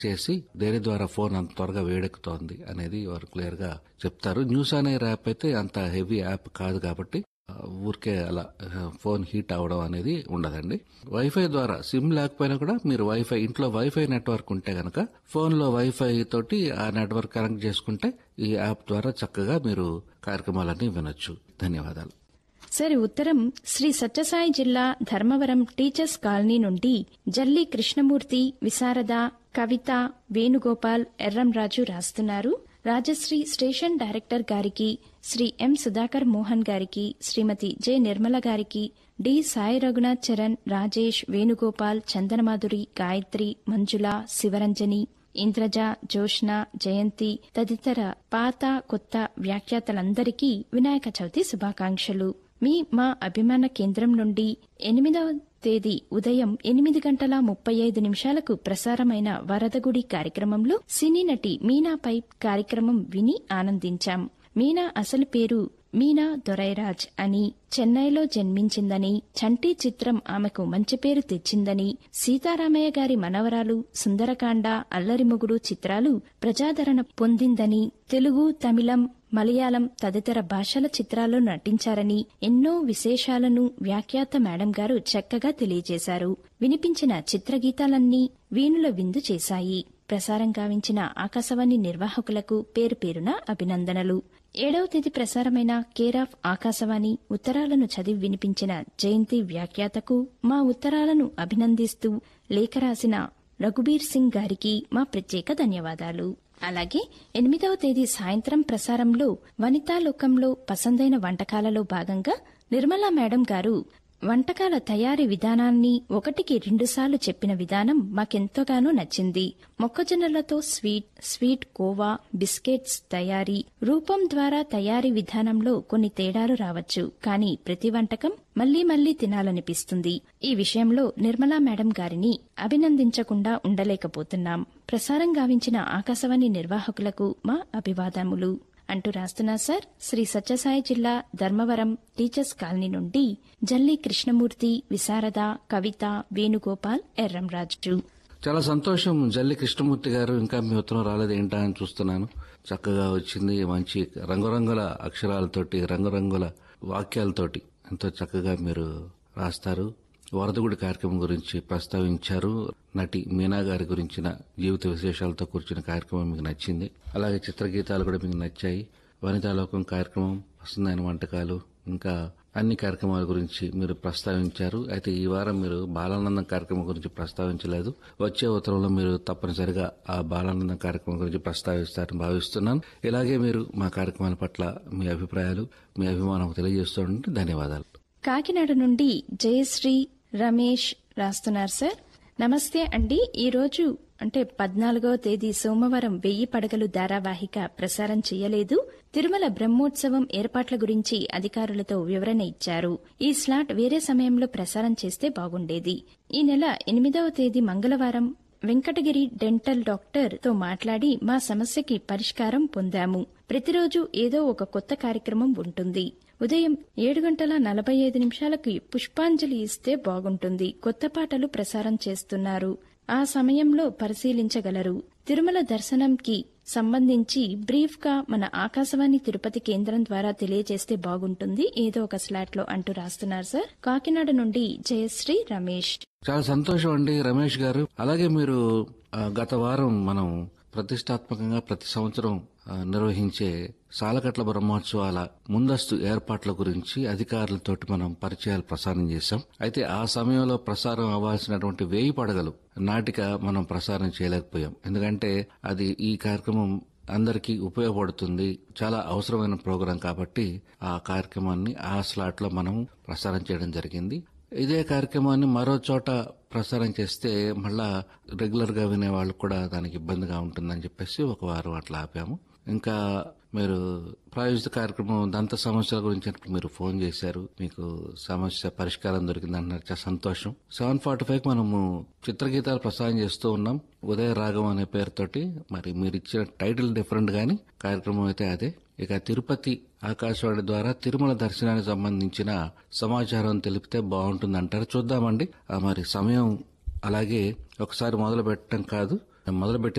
చేసి దేని ద్వారా ఫోన్ అంత త్వరగా వేడెక్కుతోంది అనేది వారు క్లియర్ గా చెప్తారు. న్యూస్ అనే యాప్ అయితే అంత హెవీ యాప్ కాదు కాబట్టి ఊరికే అలా ఫోన్ హీట్ అవడం అనేది ఉండదండి. వైఫై ద్వారా సిమ్ లేకపోయినా కూడా మీరు ఇంట్లో వైఫై నెట్వర్క్ ఉంటే గనక ఫోన్ లో వైఫై తోటి ఆ నెట్వర్క్ కనెక్ట్ చేసుకుంటే ఈ యాప్ ద్వారా చక్కగా మీరు కార్యక్రమాలన్నీ వినొచ్చు. ధన్యవాదాలు. సరే, ఉత్తరం శ్రీ సత్యసాయి జిల్లా ధర్మవరం టీచర్స్ కాలనీ నుండి జల్లి కృష్ణమూర్తి, విశారద, కవిత, వేణుగోపాల్, ఎర్రంరాజు రాస్తున్నారు. రాజశ్రీ స్టేషన్ డైరెక్టర్ గారికి, శ్రీ ఎం సుధాకర్ మోహన్ గారికి, శ్రీమతి జె నిర్మల గారికి, డి సాయి రఘునాథ్ చరణ్, రాజేష్, వేణుగోపాల్, చందనమాధురి, గాయత్రి, మంజుల, శివరంజని, ఇంద్రజ, జోష్న, జయంతి తదితర పాత కొత్త వ్యాఖ్యాతలందరికీ వినాయక చవితి శుభాకాంక్షలు. మా అభిమాన కేంద్రం నుండి 8వ తేదీ ఉదయం 8:35 ప్రసారమైన వరదగుడి కార్యక్రమంలో సినీ నటి మీనా పై కార్యక్రమం విని ఆనందించాం. మీనా అసలు పేరు మీనా దొరైరాజ్ అని, చెన్నైలో జన్మించిందని, చంటి చిత్రం ఆమెకు మంచి పేరు తెచ్చిందని, సీతారామయ్య గారి మనవరాలు, సుందరకాండ, అల్లరిమొగుడు చిత్రాలు ప్రజాదరణ పొందిందని, తెలుగు, తమిళం, మలయాళం తదితర భాషల చిత్రాల్లో నటించారని, ఎన్నో విశేషాలను వ్యాఖ్యాత మేడం గారు చక్కగా తెలియజేశారు. వినిపించిన చిత్రగీతాలన్నీ వీణుల విందు చేశాయి. ప్రసారం గావించిన ఆకాశవాణి నిర్వాహకులకు పేరు పేరున అభినందనలు. 7వ తేదీ ప్రసారమైన కేర్ ఆఫ్ ఆకాశవాణి ఉత్తరాలను చదివి వినిపించిన జయంతి వ్యాఖ్యాతకు మా ఉత్తరాలను అభినందిస్తూ లేఖ రాసిన రఘుబీర్ సింగ్ గారికి మా ప్రత్యేక ధన్యవాదాలు. అలాగే 8వ తేదీ సాయంత్రం ప్రసారంలో వనితాలోకంలో పసందైన వంటకాలలో భాగంగా నిర్మలా మేడం గారు వంటకాల తయారీ విధానాన్ని 1కి 2 సార్లు చెప్పిన విధానం మాకెంతగానో నచ్చింది. మొక్కజొన్నలతో స్వీట్ కోవా, బిస్కెట్స్ తయారీ రూపం ద్వారా తయారీ విధానంలో కొన్ని తేడాలు రావచ్చు, కానీ ప్రతి వంటకం మళ్లీ మళ్లీ తినాలనిపిస్తుంది. ఈ విషయంలో నిర్మలా మేడం గారిని అభినందించకుండా ఉండలేకపోతున్నాం. ప్రసారం గావించిన ఆకాశవాణి నిర్వాహకులకు మా అభివాదములు అంటూ రాస్తున్నా సార్. శ్రీ సత్యసాయి జిల్లా ధర్మవరం టీచర్స్ కాలనీ నుండి జల్లి కృష్ణమూర్తి, విశారద, కవిత, వేణుగోపాల్, ఎర్రంరాజు. చాలా సంతోషం జల్లి కృష్ణమూర్తి గారు, ఇంకా మీ ఉత్తరం రాలేదు ఏంటా అని చూస్తున్నాను. చక్కగా వచ్చింది. మంచి రంగురంగుల అక్షరాలతోటి, రంగురంగుల వాక్యాలతోటి ఎంతో చక్కగా మీరు రాస్తారు. వరదగుడి కార్యక్రమం గురించి ప్రస్తావించారు. నటి మీనా గారి గురించిన జీవిత విశేషాలతో కూర్చున్న కార్యక్రమం మీకు నచ్చింది. అలాగే చిత్రగీతాలు కూడా మీకు నచ్చాయి. వనితాలోకం కార్యక్రమం, పసందైన వంటకాలు, ఇంకా అన్ని కార్యక్రమాల గురించి మీరు ప్రస్తావించారు. అయితే ఈ వారం మీరు బాలానందం కార్యక్రమం గురించి ప్రస్తావించలేదు. వచ్చే ఉత్తరంలో మీరు తప్పనిసరిగా ఆ బాలానందం కార్యక్రమం గురించి ప్రస్తావిస్తారని భావిస్తున్నాను. ఇలాగే మీరు మా కార్యక్రమాల పట్ల మీ అభిప్రాయాలు, మీ అభిమానం తెలియజేస్తూ ఉంటే ధన్యవాదాలు. కాకినాడ నుండి జయశ్రీ రమేష్ రాస్తున్నారు సార్. నమస్తే అండి. ఈరోజు అంటే 14వ తేదీ సోమవారం 1000 పడగలు ధారావాహిక ప్రసారం చేయలేదు. తిరుమల బ్రహ్మోత్సవం ఏర్పాట్ల గురించి అధికారులతో వివరణ ఇచ్చారు. ఈ స్లాట్ వేరే సమయంలో ప్రసారం చేస్తే బాగుండేది. ఈ నెల 8వ తేదీ మంగళవారం వెంకటగిరి డెంటల్ డాక్టర్ తో మాట్లాడి మా సమస్యకి పరిష్కారం పొందాము. ప్రతిరోజు ఏదో ఒక కొత్త కార్యక్రమం ఉంటుంది. ఉదయం 7:45 పుష్పాంజలి ఇస్తే బాగుంటుంది. కొత్త పాటలు ప్రసారం చేస్తున్నారు. ఆ సమయంలో పరిశీలించగలరు. తిరుమల దర్శనంకి సంబంధించి బ్రీఫ్ గా మన ఆకాశవాణి తిరుపతి కేంద్రం ద్వారా తెలియజేస్తే బాగుంటుంది ఏదో ఒక స్లాట్ లో అంటూ రాస్తున్నారు సార్. కాకినాడ నుండి జయశ్రీ రమేష్. చాలా సంతోషం అండి రమేష్ గారు. అలాగే మీరు గత వారం మనం ప్రతిష్టాత్మకంగా ప్రతి సంవత్సరం నిర్వహించే సాలకట్ల బ్రహ్మోత్సవాల ముందస్తు ఏర్పాట్ల గురించి అధికారులతోటి మనం పరిచయాలు ప్రసారం చేశాం. అయితే ఆ సమయంలో ప్రసారం అవ్వాల్సినటువంటి 1000 పడగలు నాటిక మనం ప్రసారం చేయలేకపోయాం. ఎందుకంటే అది ఈ కార్యక్రమం అందరికీ ఉపయోగపడుతుంది, చాలా అవసరమైన ప్రోగ్రాం కాబట్టి ఆ కార్యక్రమాన్ని ఆ స్లాట్ లో మనం ప్రసారం చేయడం జరిగింది. ఇదే కార్యక్రమాన్ని మరో చోట ప్రసారం చేస్తే మళ్ళా రెగ్యులర్ గా వినే వాళ్ళు కూడా దానికి ఇబ్బందిగా ఉంటుందని చెప్పేసి ఒక వారం అట్లా ఆపాము. ఇంకా మీరు ప్రాయోజిత కార్యక్రమం దంత సమస్యల గురించి మీరు ఫోన్ చేశారు. మీకు సమస్య పరిష్కారం దొరికిందంటున్నారు. చాలా సంతోషం. 7:45 మనము చిత్రగీతాలు ప్రసారం చేస్తూ ఉన్నాం. ఉదయ రాగం అనే పేరుతోటి. మరి మీరు ఇచ్చిన టైటిల్ డిఫరెంట్ గాని కార్యక్రమం అయితే అదే. ఇక తిరుపతి ఆకాశవాణి ద్వారా తిరుమల దర్శనానికి సంబంధించిన సమాచారం తెలిపితే బాగుంటుందంటారు. చూద్దామండి. మరి సమయం అలాగే ఒకసారి మొదలు పెట్టడం కాదు, మొదలుపెట్టిన